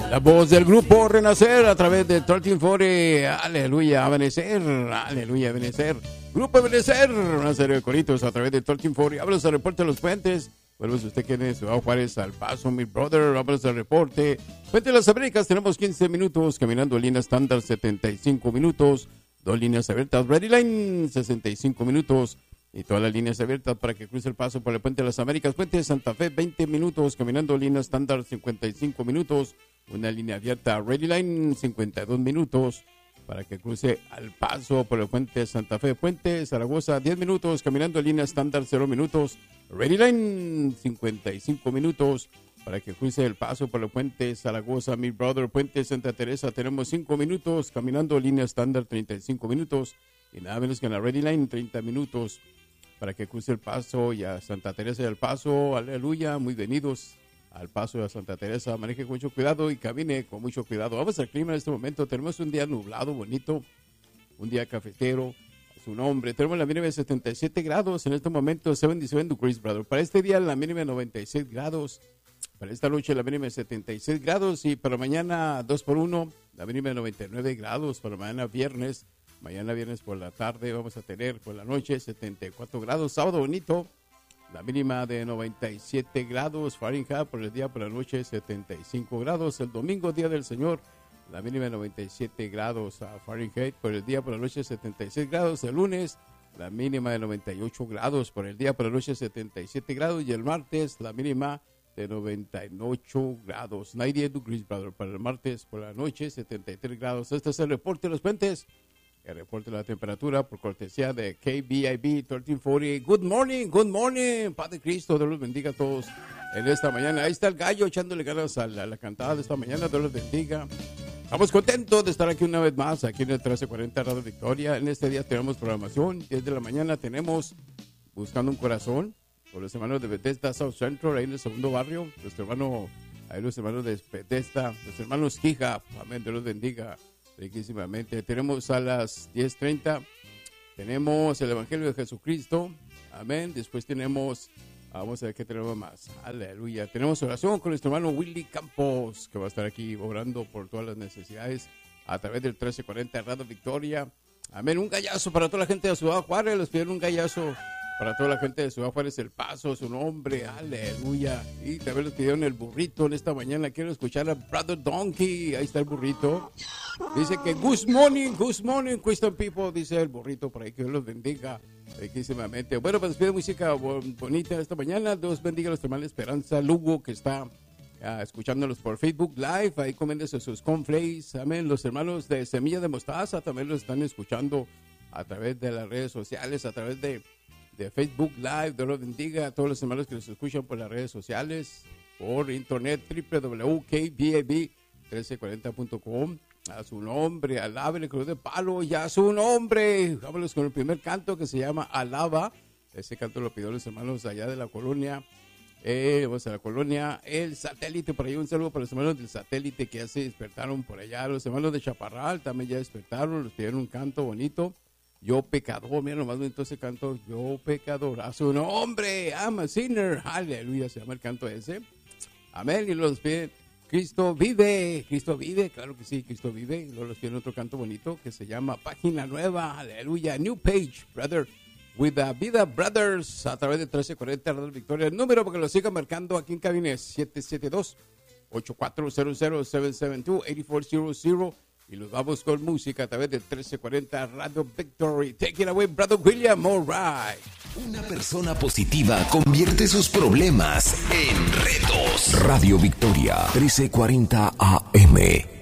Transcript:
La voz del grupo Renacer a través de 1340. Aleluya, Ebenezer. Aleluya, Ebenezer. Grupo Ebenezer. Una serie de coritos a través de 1340. Vámonos al reporte de los puentes. Bueno, si usted quiere Ciudad Juárez, al Paso, mi brother. Vámonos al reporte. Puente de las Américas, tenemos 15 minutos. Caminando línea estándar, 75 minutos. 2 líneas abiertas. Ready Line, 65 minutos. Y todas las líneas abiertas para que cruce el paso por el Puente de las Américas. Puente de Santa Fe, 20 minutos. Caminando línea estándar, 55 minutos. Una línea abierta, Ready Line, 52 minutos para que cruce al paso por el Puente de Santa Fe. Puente Zaragoza, 10 minutos. Caminando línea estándar, 0 minutos. Ready Line, 55 minutos para que cruce el paso por el Puente Zaragoza, mi brother. Puente Santa Teresa, tenemos 5 minutos. Caminando línea estándar, 35 minutos. Y nada menos que en la Ready Line, 30 minutos para que cruce el paso y a Santa Teresa y al paso. Aleluya, muy venidos al paso de Santa Teresa. Maneje con mucho cuidado y camine con mucho cuidado. Vamos al clima en este momento. Tenemos un día nublado, bonito, un día cafetero, a su nombre. Tenemos la mínima de 77 grados en este momento, 77 degrees, brother. Para este día la mínima de 96 grados. Para esta noche la mínima de 76 grados y para mañana 2x1, la mínima de 99 grados. Para mañana viernes por la tarde vamos a tener por la noche 74 grados. Sábado bonito. La mínima de 97 grados Fahrenheit por el día, por la noche 75 grados. El domingo, Día del Señor, la mínima de 97 grados Fahrenheit por el día, por la noche 76 grados. El lunes, la mínima de 98 grados por el día, por la noche 77 grados. Y el martes, la mínima de 98 grados. 98 degrees, brother. Para el martes, por la noche 73 grados. Este es el reporte de los puentes. El reporte de la temperatura por cortesía de KBIB 1340. Good morning, Padre Cristo. Dios los bendiga a todos en esta mañana. Ahí está el gallo echándole ganas a la cantada de esta mañana. Dios los bendiga. Estamos contentos de estar aquí una vez más, aquí en el 1340 Radio Victoria. En este día tenemos programación. 10 de la mañana tenemos Buscando un Corazón por los hermanos de Bethesda South Central, ahí en el segundo barrio. Los hermanos de Bethesda, los hermanos Hija. Amén, Dios los bendiga riquísimamente. Tenemos a las 10:30, tenemos el Evangelio de Jesucristo, amén. Después tenemos, vamos a ver qué tenemos más, aleluya. Tenemos oración con nuestro hermano Willy Campos, que va a estar aquí orando por todas las necesidades a través del 1340 Radio Victoria, amén. Un gallazo para toda la gente de Ciudad Juárez, les pidieron un gallazo para toda la gente de Ciudad Juárez, El Paso, su nombre, aleluya. Y también les pidieron el burrito en esta mañana. Quiero escuchar a Brother Donkey. Ahí está el burrito. Dice que good morning, Christian people. Dice el burrito por ahí, que Dios los bendiga riquísimamente. Bueno, pues pide música bonita esta mañana. Dios bendiga a los hermanos Esperanza Lugo, que está escuchándolos por Facebook Live. Ahí coméndese sus cornflakes. Amén. Los hermanos de Semilla de Mostaza también los están escuchando a través de las redes sociales, a través de Facebook Live. Dios los bendiga a todos los hermanos que nos escuchan por las redes sociales, por internet, www.kbab1340.com. A su nombre, alaben el cruz de palo, y a su nombre. Vámonos con el primer canto que se llama Alaba. Ese canto lo pidió los hermanos allá de la colonia. Vamos a la colonia El Satélite, por ahí un saludo para los hermanos del Satélite que ya se despertaron por allá. Los hermanos de Chaparral también ya despertaron, los pidieron un canto bonito. Yo pecador, mira nomás bonito ese canto, yo pecador, a su nombre, I'm a sinner, aleluya, se llama el canto ese, amén. Y los piden, Cristo vive, claro que sí, Cristo vive. Y luego los piden otro canto bonito que se llama Página Nueva, aleluya, New Page, brother, with the Vida Brothers, a través de 1340 Radio Victoria. El número para que lo siga marcando aquí en cabina es 772-8400-772-8400. Y los vamos con música a través de 1340 Radio Victory. Take it away, Brother William. All right. Una persona positiva convierte sus problemas en retos. Radio Victoria, 1340 AM.